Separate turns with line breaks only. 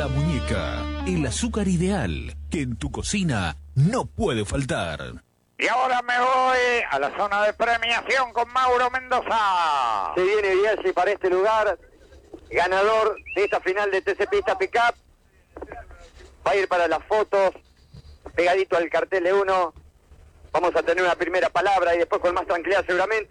La Muñeca, el azúcar ideal que en tu cocina no puede faltar.
Y ahora me voy a la zona de premiación con Mauro Mendoza.
Se viene Biaggi para este lugar, ganador de esta final de TC Pista Pickup. Va a ir para las fotos, pegadito al cartel de uno. Vamos a tener una primera palabra y después con más tranquilidad seguramente